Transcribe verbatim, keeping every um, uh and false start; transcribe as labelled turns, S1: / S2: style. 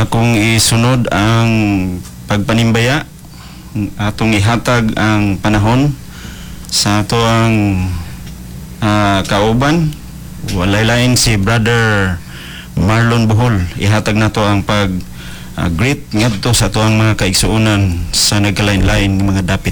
S1: akong isunod ang pagpanimbaya, atong ihatag ang panahon sa ato ang uh, kauban. Walay lain si Brother Marlon Bohol. Ihatag na to ang pag uh, greet ngadto sa ato ang mga kaigsuonan sa nagkalain-lain mga dapit.